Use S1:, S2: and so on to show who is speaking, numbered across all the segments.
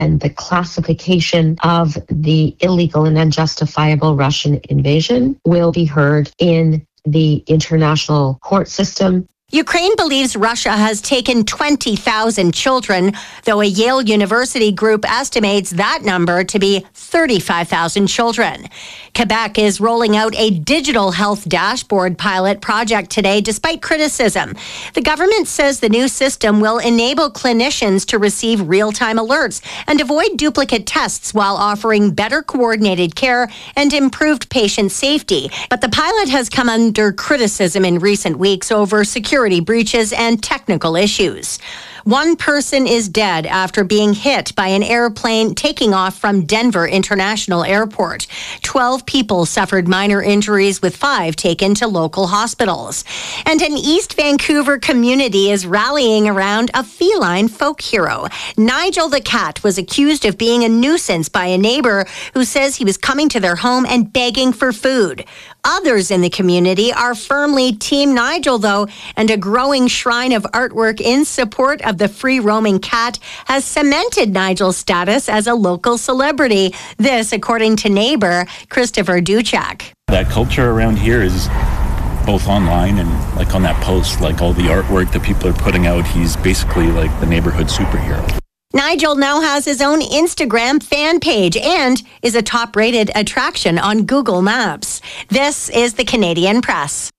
S1: and the classification of the illegal and unjustifiable Russian invasion will be heard in the international court system.
S2: Ukraine believes Russia has taken 20,000 children, though a Yale University group estimates that number to be 35,000 children. Quebec is rolling out a digital health dashboard pilot project today, despite criticism. The government says the new system will enable clinicians to receive real-time alerts and avoid duplicate tests while offering better coordinated care and improved patient safety. But the pilot has come under criticism in recent weeks over security breaches and technical issues. One person is dead after being hit by an airplane taking off from Denver International Airport. 12 people suffered minor injuries, with 5 taken to local hospitals. And an East Vancouver community is rallying around a feline folk hero. Nigel the cat was accused of being a nuisance by a neighbor who says he was coming to their home and begging for food. Others in the community are firmly Team Nigel, though, and a growing shrine of artwork in support of the free-roaming cat has cemented Nigel's status as a local celebrity. This, according to neighbor Christopher Duchak.
S3: That culture around here is both online and like on that post, like all the artwork that people are putting out, he's basically like the neighborhood superhero.
S2: Nigel now has his own Instagram fan page and is a top-rated attraction on Google Maps. This is the Canadian Press.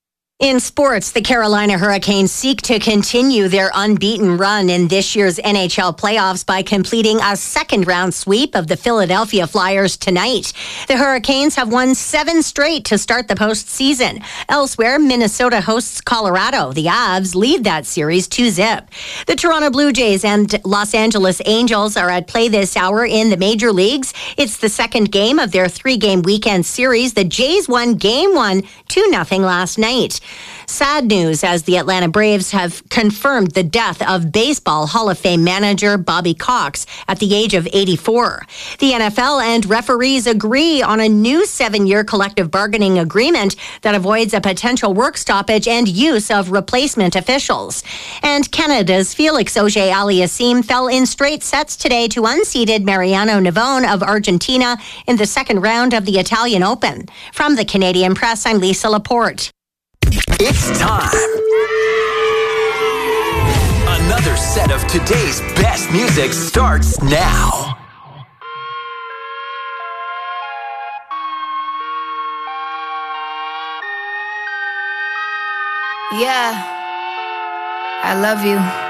S2: In sports, the Carolina Hurricanes seek to continue their unbeaten run in this year's NHL playoffs by completing a second-round sweep of the Philadelphia Flyers tonight. The Hurricanes have won 7 straight to start the postseason. Elsewhere, Minnesota hosts Colorado. The Avs lead that series 2-0. The Toronto Blue Jays and Los Angeles Angels are at play this hour in the major leagues. It's the second game of their 3-game weekend series. The Jays won Game 1 2-0 last night. Sad news, as the Atlanta Braves have confirmed the death of Baseball Hall of Fame manager Bobby Cox at the age of 84. The NFL and referees agree on a new 7-year collective bargaining agreement that avoids a potential work stoppage and use of replacement officials. And Canada's Felix Auger-Aliassime fell in straight sets today to unseeded Mariano Navone of Argentina in the second round of the Italian Open. From the Canadian Press, I'm Lisa Laporte.
S4: It's time. Another set of today's best music starts now.
S5: Yeah, I love you.